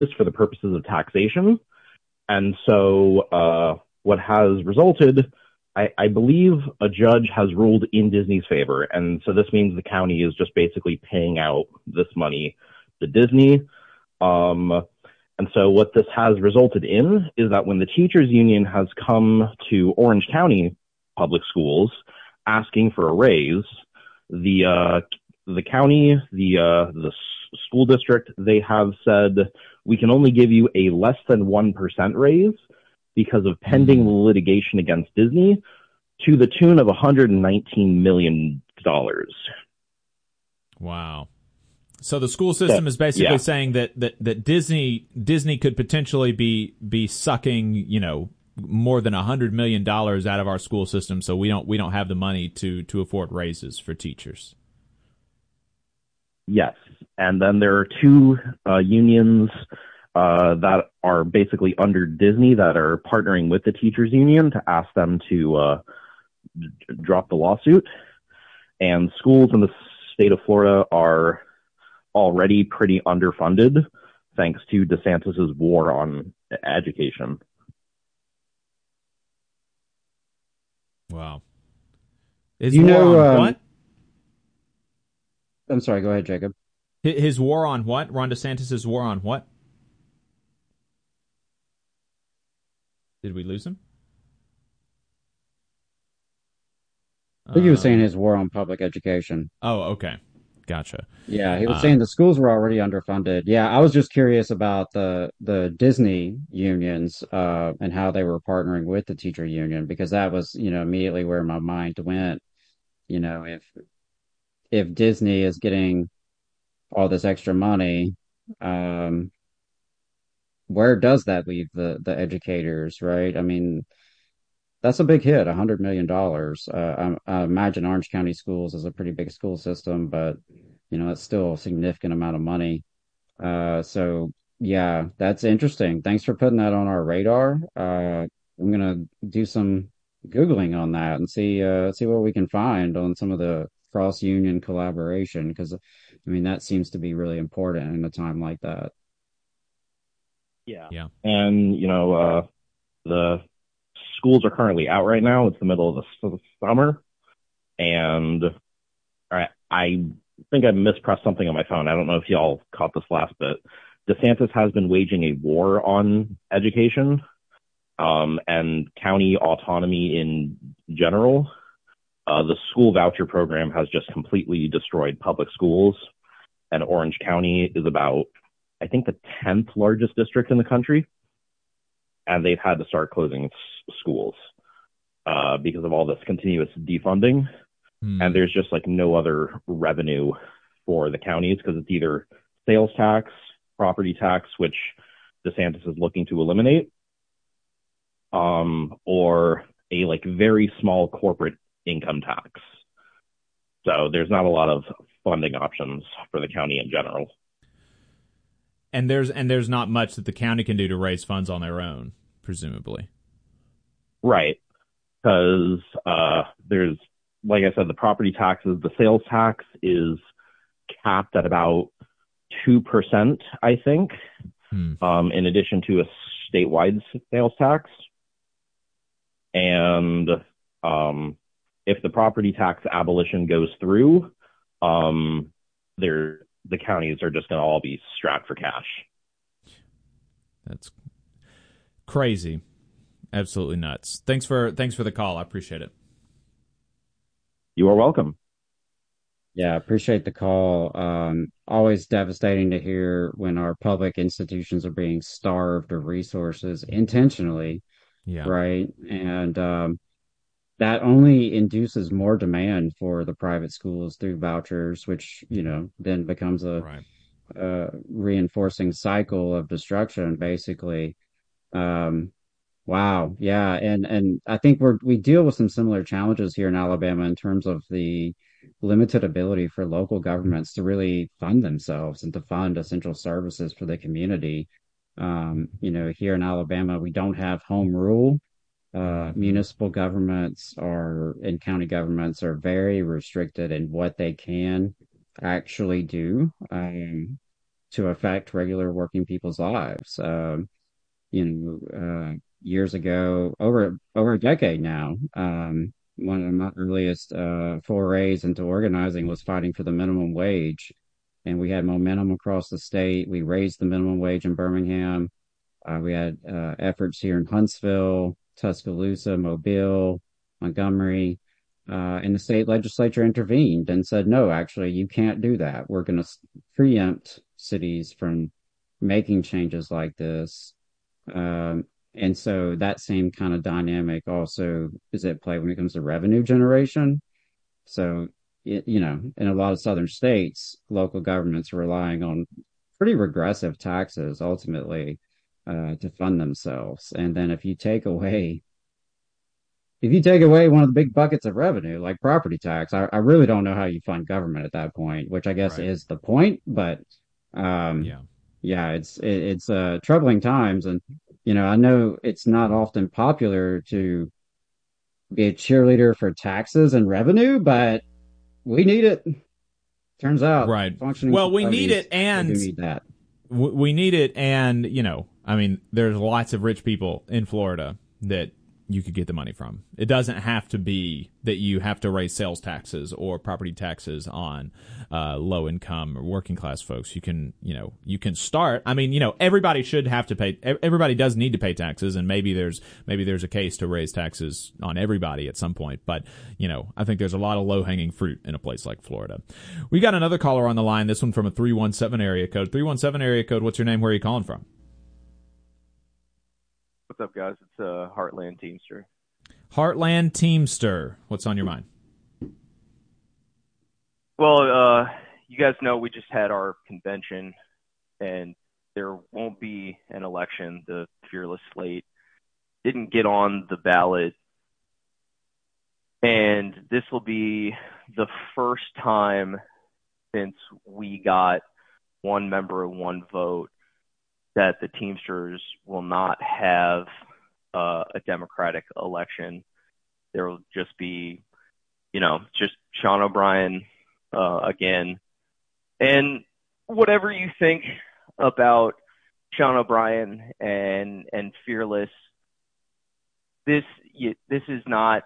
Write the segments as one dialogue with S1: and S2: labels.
S1: just for the purposes of taxation. And so what has resulted, I believe a judge has ruled in Disney's favor. And so this means the county is just basically paying out this money to Disney. And so what this has resulted in is that when the teachers union has come to Orange County public schools asking for a raise, the county, the school district, they have said, we can only give you a less than 1% raise because of pending litigation against Disney to the tune of $119 million.
S2: Wow. So the school system is basically saying that Disney could potentially be sucking, more than $100 million out of our school system, so we don't have the money to afford raises for teachers.
S1: Yes, and then there are two unions that are basically under Disney that are partnering with the teachers union to ask them to drop the lawsuit. And schools in the state of Florida are already pretty underfunded thanks to DeSantis's war on education.
S2: Wow. His war on what?
S3: I'm sorry, go ahead, Jacob.
S2: His war on what? Ron DeSantis' war on what? Did we lose him?
S3: I think he was saying his war on public education.
S2: Oh, okay. Gotcha.
S3: Yeah, he was saying the schools were already underfunded. Yeah, I was just curious about the Disney unions and how they were partnering with the teacher union, because that was, immediately where my mind went. If Disney is getting all this extra money, where does that leave the educators, right? I mean, that's a big hit, $100 million. I imagine Orange County Schools is a pretty big school system, but it's still a significant amount of money. So yeah, that's interesting. Thanks for putting that on our radar. I'm gonna do some Googling on that and see what we can find on some of the cross union collaboration, because that seems to be really important in a time like that.
S1: Yeah. And the schools are currently out right now. It's the middle of the summer, and I think I mispressed something on my phone. I don't know if y'all caught this last bit. DeSantis has been waging a war on education and county autonomy in general. The school voucher program has just completely destroyed public schools, and Orange County is about, I think, the 10th largest district in the country, and they've had to start closing schools because of all this continuous defunding. And there's just no other revenue for the counties, because it's either sales tax, property tax, which DeSantis is looking to eliminate, or a very small corporate income tax. So there's not a lot of funding options for the county in general.
S2: And there's not much that the county can do to raise funds on their own, presumably.
S1: Right. Because there's, like I said, the property taxes, the sales tax is capped at about 2%, I think, in addition to a statewide sales tax. And if the property tax abolition goes through, the counties are just going to all be strapped for cash.
S2: That's crazy. Absolutely nuts. Thanks for the call. I appreciate it.
S1: You are welcome.
S3: Yeah, appreciate the call. Always devastating to hear when our public institutions are being starved of resources intentionally.
S2: Yeah.
S3: Right. And that only induces more demand for the private schools through vouchers, which, then becomes a reinforcing cycle of destruction, basically. Wow. Yeah. And I think we deal with some similar challenges here in Alabama in terms of the limited ability for local governments to really fund themselves and to fund essential services for the community. Here in Alabama, we don't have home rule. Municipal governments and county governments are very restricted in what they can actually do. to affect regular working people's lives. Years ago, over a decade now, one of my earliest forays into organizing was fighting for the minimum wage, and we had momentum across the state. We raised the minimum wage in Birmingham. We had efforts here in Huntsville, Tuscaloosa, Mobile, Montgomery, and the state legislature intervened and said, no, actually, you can't do that. We're going to preempt cities from making changes like this. And so that same kind of dynamic also is at play when it comes to revenue generation. So, in a lot of southern states, local governments are relying on pretty regressive taxes ultimately to fund themselves. And then if you take away one of the big buckets of revenue, like property tax, I really don't know how you fund government at that point, which I guess is the point. But yeah, it's troubling times, and I know it's not often popular to be a cheerleader for taxes and revenue, but we need it. Turns out,
S2: right?
S3: Functioning
S2: well, we need it, and
S3: we do need that.
S2: We need it, and I mean, there's lots of rich people in Florida that you could get the money from. It doesn't have to be that you have to raise sales taxes or property taxes on low income or working class folks. You can start. I mean, everybody should have to pay. Everybody does need to pay taxes, and maybe there's a case to raise taxes on everybody at some point. But I think there's a lot of low hanging fruit in a place like Florida. We got another caller on the line. This one from a 317 area code. 317 area code. What's your name? Where are you calling from?
S4: What's up, guys? It's Heartland Teamster.
S2: Heartland Teamster. What's on your mind?
S4: Well, you guys know we just had our convention, and there won't be an election. The Fearless slate didn't get on the ballot, and this will be the first time since we got one member, one vote that the Teamsters will not have a Democratic election. There will just be, just Sean O'Brien again. And whatever you think about Sean O'Brien and Fearless, this is not,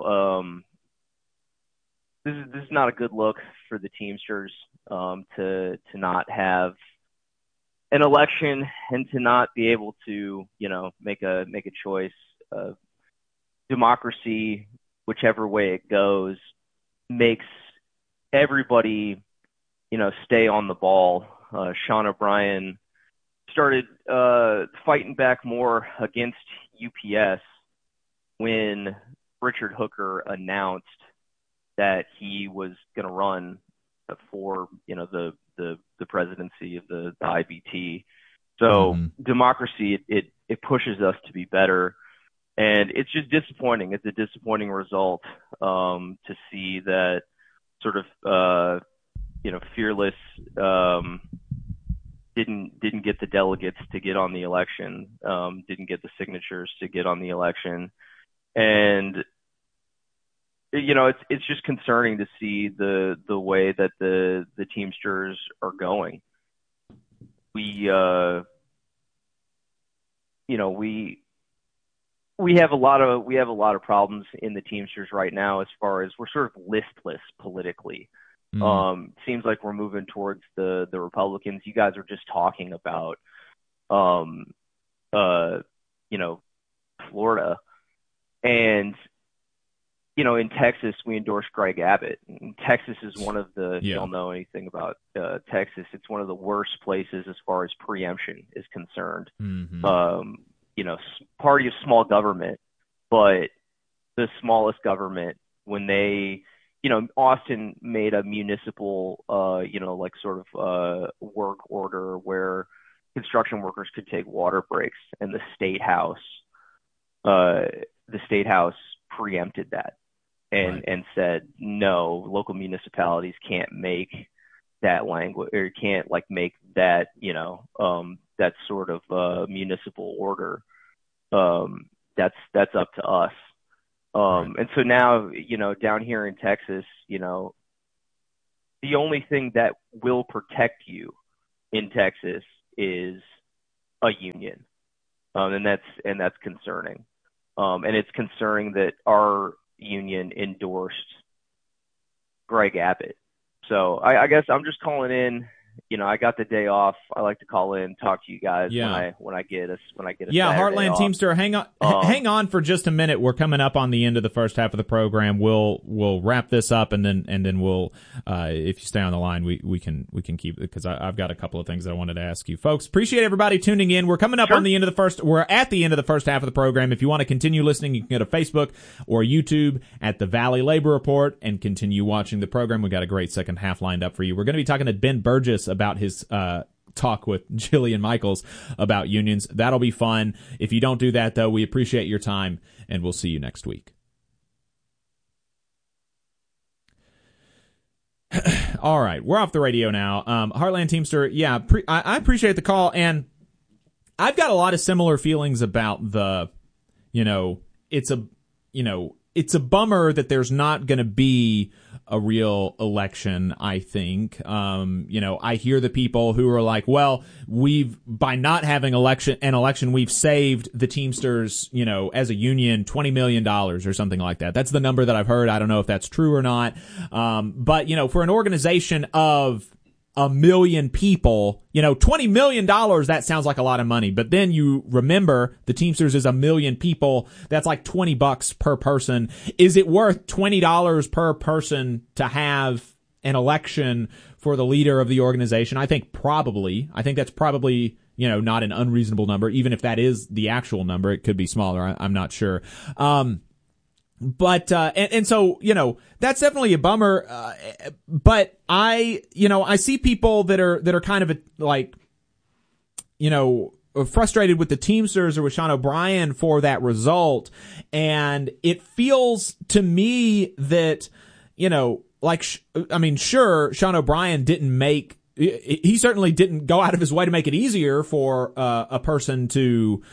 S4: this is not a good look for the Teamsters to not have an election and to not be able to, make a choice. Democracy, whichever way it goes, makes everybody, stay on the ball. Sean O'Brien started fighting back more against UPS when Richard Hooker announced that he was going to run for, the presidency of the IBT. So democracy, it pushes us to be better. And it's just disappointing. It's a disappointing result to see that sort of, Fearless didn't get the delegates to get on the election, didn't get the signatures to get on the election. And it's just concerning to see the way that the Teamsters are going. We have a lot of problems in the Teamsters right now as far as we're sort of listless politically. Seems like we're moving towards the Republicans. You guys are just talking about Florida, and in Texas, we endorsed Greg Abbott. And Texas is one of the, if you don't know anything about Texas, it's one of the worst places as far as preemption is concerned. Party of small government, but the smallest government, when they, Austin made a municipal, work order where construction workers could take water breaks, and the state house preempted that. And said, no, local municipalities can't make that language, or can't make that, that sort of municipal order. That's up to us. And so now, down here in Texas, the only thing that will protect you in Texas is a union. And that's concerning. And it's concerning that our union endorsed Greg Abbott. So I guess I'm just calling in. I got the day off. I like to call in, talk to you guys when I get a
S2: Heartland
S4: off.
S2: Teamster, hang on for just a minute. We're coming up on the end of the first half of the program. We'll wrap this up, and then we'll if you stay on the line, we can keep, because I've got a couple of things that I wanted to ask you folks. Appreciate everybody tuning in. We're coming up on the end of the first. We're at the end of the first half of the program. If you want to continue listening, you can go to Facebook or YouTube at the Valley Labor Report and continue watching the program. We got a great second half lined up for you. We're going to be talking to Ben Burgess about his talk with Jillian Michaels about unions. That'll be fun. If you don't do that, though, we appreciate your time, and we'll see you next week. All right, we're off the radio now. Heartland Teamster, I appreciate the call, and I've got a lot of similar feelings about the, it's a bummer that there's not going to be a real election, I think. I hear the people who are like, well, by not having an election, we've saved the Teamsters, as a union, $20 million or something like that. That's the number that I've heard. I don't know if that's true or not. But, for an organization of 1 million people, $20 million, that sounds like a lot of money. But then you remember the Teamsters is 1 million people. That's like $20 per person. Is it worth $20 per person to have an election for the leader of the organization? I think probably. I think that's probably, not an unreasonable number. Even if that is the actual number, it could be smaller. I'm not sure. But so, that's definitely a bummer. But I see people that are kind of like, frustrated with the Teamsters or with Sean O'Brien for that result. And it feels to me that, sure, Sean O'Brien he certainly didn't go out of his way to make it easier for a person to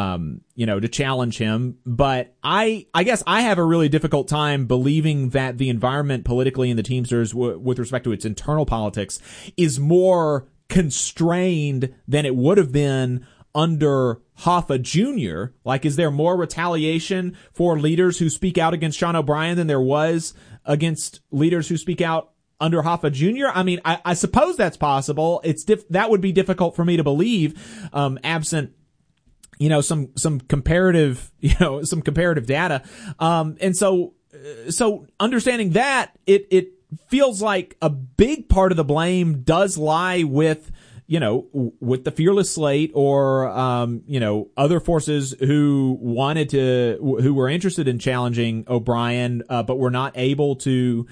S2: to challenge him. But I guess I have a really difficult time believing that the environment politically in the Teamsters with respect to its internal politics is more constrained than it would have been under Hoffa Jr. Like, is there more retaliation for leaders who speak out against Sean O'Brien than there was against leaders who speak out under Hoffa Jr.? I mean, I suppose that's possible. That would be difficult for me to believe, absent, some comparative data. And so understanding that, it feels like a big part of the blame does lie with the Fearless Slate or, other forces who were interested in challenging O'Brien, but were not able to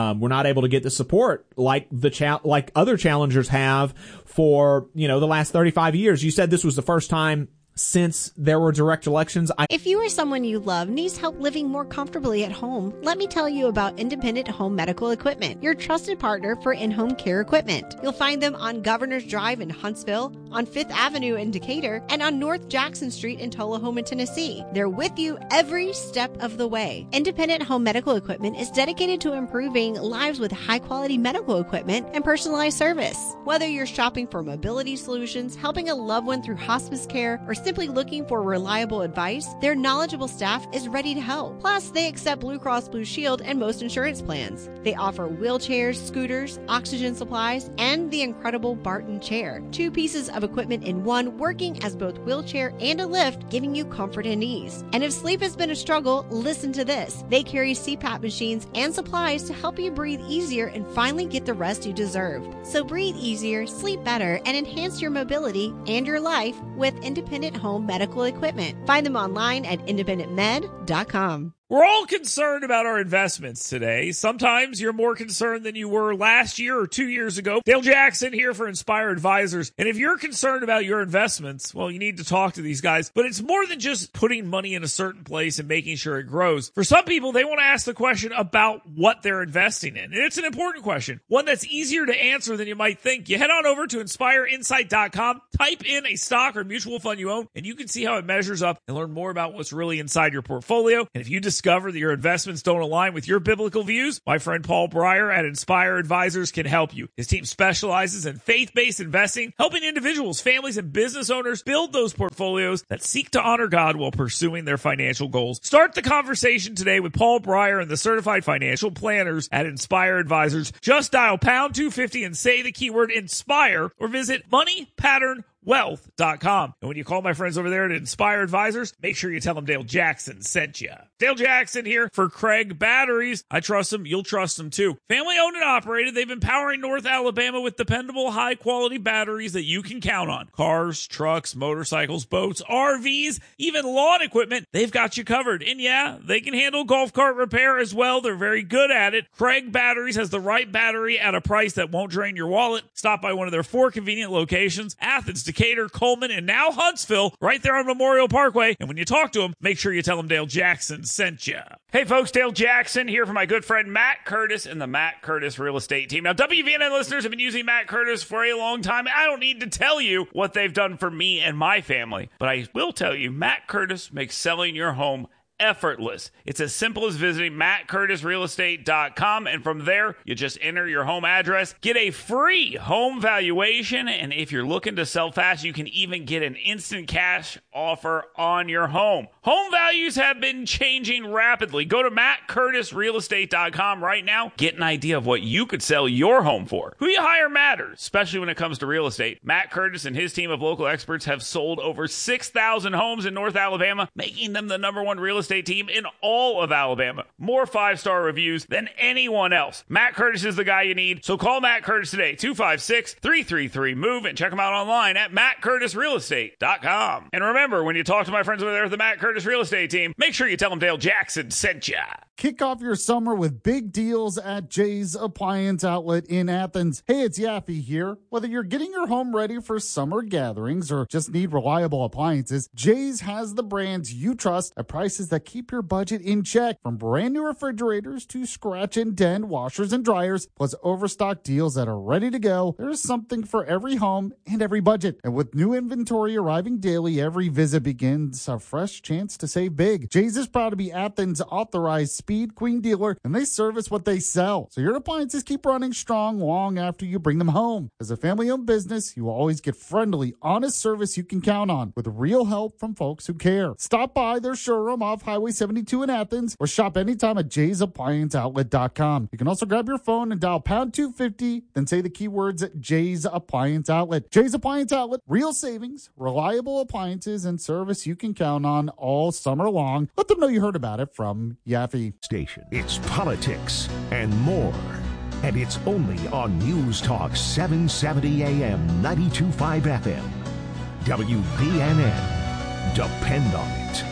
S2: get the support like other challengers have for, the last 35 years. You said this was the first time since there were direct elections.
S5: If you or someone you love needs help living more comfortably at home, let me tell you about Independent Home Medical Equipment, your trusted partner for in-home care equipment. You'll find them on Governor's Drive in Huntsville, on 5th Avenue in Decatur, and on North Jackson Street in Tullahoma, Tennessee. They're with you every step of the way. Independent Home Medical Equipment is dedicated to improving lives with high-quality medical equipment and personalized service. Whether you're shopping for mobility solutions, helping a loved one through hospice care, or simply looking for reliable advice, their knowledgeable staff is ready to help. Plus, they accept Blue Cross Blue Shield and most insurance plans. They offer wheelchairs, scooters, oxygen supplies, and the incredible Barton chair. 2 pieces of equipment in one, working as both wheelchair and a lift, giving you comfort and ease. And if sleep has been a struggle, listen to this. They carry CPAP machines and supplies to help you breathe easier and finally get the rest you deserve. So breathe easier, sleep better, and enhance your mobility and your life with Independent Home Medical Equipment. Find them online at independentmed.com.
S6: We're all concerned about our investments today. Sometimes you're more concerned than you were last year or 2 years ago. Dale Jackson here for Inspire Advisors. And if you're concerned about your investments, well, you need to talk to these guys. But it's more than just putting money in a certain place and making sure it grows. For some people, they want to ask the question about what they're investing in. And it's an important question, one that's easier to answer than you might think. You head on over to InspireInsight.com, type in a stock or mutual fund you own, and you can see how it measures up and learn more about what's really inside your portfolio. And if you decide discover that your investments don't align with your biblical views? My friend Paul Breyer at Inspire Advisors can help you. His team specializes in faith-based investing, helping individuals, families, and business owners build those portfolios that seek to honor God while pursuing their financial goals. Start the conversation today with Paul Breyer and the certified financial planners at Inspire Advisors. Just dial pound 250 and say the keyword INSPIRE or visit moneypatternwealth.com. And when you call my friends over there at Inspire Advisors, make sure you tell them Dale Jackson sent you. Dale Jackson here for Craig Batteries. I trust them. You'll trust them too. Family owned and operated. They've been powering North Alabama with dependable, high quality batteries that you can count on. Cars, trucks, motorcycles, boats, RVs, even lawn equipment. They've got you covered. And yeah, they can handle golf cart repair as well. They're very good at it. Craig Batteries has the right battery at a price that won't drain your wallet. Stop by one of their 4 convenient locations: Athens, Decatur, Coleman, and now Huntsville, right there on Memorial Parkway. And when you talk to them, make sure you tell them Dale Jackson sent you. Hey folks, Dale Jackson here for my good friend Matt Curtis and the Matt Curtis Real Estate Team. Now, WVNN listeners have been using Matt Curtis for a long time. I don't need to tell you what they've done for me and my family, but I will tell you, Matt Curtis makes selling your home effortless. It's as simple as visiting mattcurtisrealestate.com, and from there, you just enter your home address, get a free home valuation, and if you're looking to sell fast, you can even get an instant cash offer on your home. Home values have been changing rapidly. Go to mattcurtisrealestate.com right now. Get an idea of what you could sell your home for. Who you hire matters, especially when it comes to real estate. Matt Curtis and his team of local experts have sold over 6,000 homes in North Alabama, making them the #1 real estate team in all of Alabama. More 5-star reviews than anyone else. Matt Curtis is the guy you need, so call Matt Curtis today, 256-333-MOVE, and check him out online at mattcurtisrealestate.com. And remember, when you talk to my friends over there at the Matt Curtis Real Estate Team, make sure you tell them Dale Jackson sent ya.
S7: Kick off your summer with big deals at Jay's Appliance Outlet in Athens. Hey, it's Yaffe here. Whether you're getting your home ready for summer gatherings or just need reliable appliances, Jay's has the brands you trust at prices that keep your budget in check. From brand new refrigerators to scratch and dent washers and dryers, plus overstock deals that are ready to go, there's something for every home and every budget. And with new inventory arriving daily, every visit begins a fresh chance to save big. Jay's is proud to be Athens' authorized Speed Queen dealer, and they service what they sell. So your appliances keep running strong long after you bring them home. As a family-owned business, you will always get friendly, honest service you can count on with real help from folks who care. Stop by their showroom off Highway 72 in Athens or shop anytime at jaysapplianceoutlet.com. You can also grab your phone and dial pound 250, then say the keywords at Jay's Appliance Outlet. Jay's Appliance Outlet, real savings, reliable appliances, and service you can count on all summer long. Let them know you heard about it from Yaffe.
S8: Station. It's politics and more. And it's only on News Talk 770 AM, 92.5 FM. WBNN. Depend on it.